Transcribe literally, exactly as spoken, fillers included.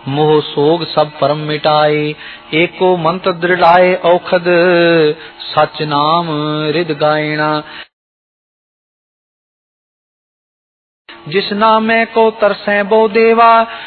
मोह सोग सब परम मिटाए। एको मंत्र दृढ़ाए औखद सच नाम रिद गायना। जिस नामे को तरसें बो देवा